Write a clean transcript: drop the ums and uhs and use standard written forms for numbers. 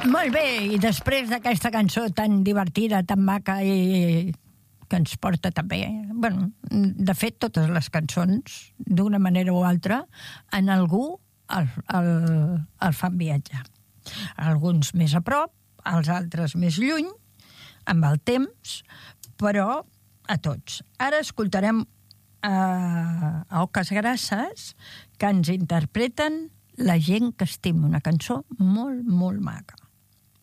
Molt bé, i després d'aquesta cançó tan divertida, tan maca i que ens porta també... Bueno, de fet, totes les cançons, d'una manera o altra, en algú el fan viatjar. Alguns més a prop, els altres més lluny, amb el temps, però a tots. Ara escoltarem a Oques Grasses, que ens interpreten La gent que estima, una cançó molt, molt maca.